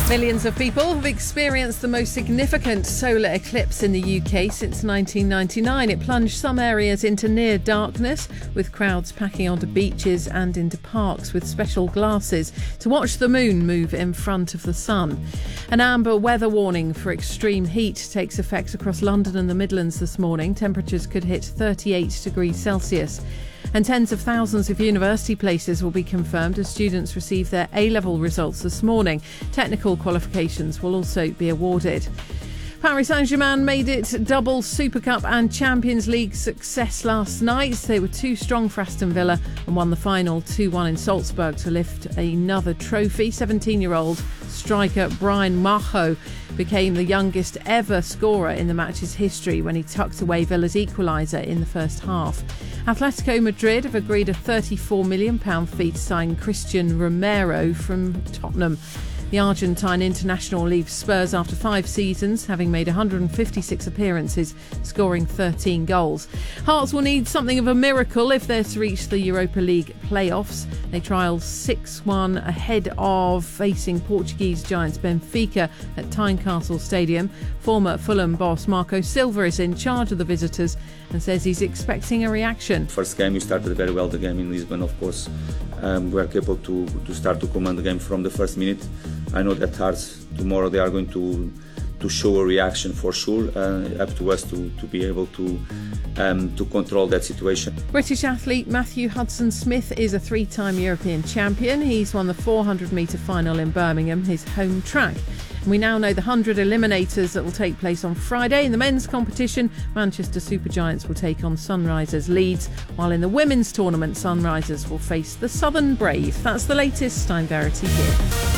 Millions of people have experienced the most significant solar eclipse in the UK since 1999. It plunged some areas into near darkness, with crowds packing onto beaches and into parks with special glasses to watch the moon move in front of the sun. An amber weather warning for extreme heat takes effect across London and the Midlands this morning. Temperatures could hit 38 degrees Celsius. And tens of thousands of university places will be confirmed as students receive their A-level results this morning. Technical qualifications will also be awarded. Paris Saint-Germain made it double Super Cup and Champions League success last night. They were too strong for Aston Villa and won the final 2-1 in Salzburg to lift another trophy. 17-year-old striker Brian Majo became the youngest ever scorer in the match's history when he tucked away Villa's equaliser in the first half. Atletico Madrid have agreed a £34 million fee to sign Christian Romero from Tottenham. The Argentine international leaves Spurs after 5 seasons, having made 156 appearances, scoring 13 goals. Hearts will need something of a miracle if they're to reach the Europa League playoffs. They trialled 6-1 ahead of facing Portuguese giants Benfica at Tynecastle Stadium. Former Fulham boss Marco Silva is in charge of the visitors and says he's expecting a reaction. First game, we started very well the game in Lisbon, of course. We were capable to start to command the game from the first minute. I know that Hearts tomorrow they are going to show a reaction for sure. Up to us to be able to control that situation. British athlete Matthew Hudson-Smith is a 3-time European champion. He's won the 400-metre final in Birmingham, his home track. And we now know the 100 eliminators that will take place on Friday. In the men's competition, Manchester Supergiants will take on Sunrisers Leeds, while in the women's tournament, Sunrisers will face the Southern Brave. That's the latest. I'm Verity here.